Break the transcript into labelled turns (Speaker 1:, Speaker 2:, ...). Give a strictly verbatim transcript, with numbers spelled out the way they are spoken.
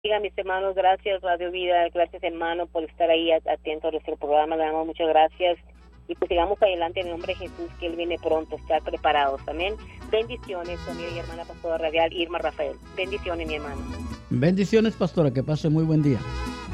Speaker 1: Diga, mis hermanos, gracias Radio Vida, gracias hermano por estar ahí atento a nuestro programa, le damos muchas gracias y pues sigamos adelante en el nombre de Jesús, que Él viene pronto, estar preparados, amén. Bendiciones, su amiga y hermana pastora radial Irma Rafael. Bendiciones, mi hermano.
Speaker 2: Bendiciones, pastora, que pase muy buen día.